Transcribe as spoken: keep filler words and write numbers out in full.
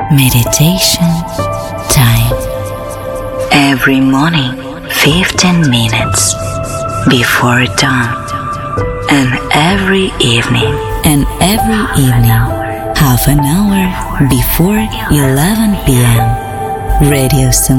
Meditation time. Every morning, fifteen minutes before dawn. And every evening. And every evening, half an hour before eleven p m Radio